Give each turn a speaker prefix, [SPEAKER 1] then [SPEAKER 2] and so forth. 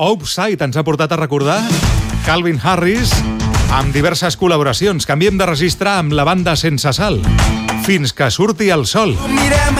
[SPEAKER 1] Offside ens ha portat a recordar Calvin Harris amb diverses col·laboracions. Canviem de registre amb la banda Sense Sal. Fins que surti el sol.
[SPEAKER 2] Mirem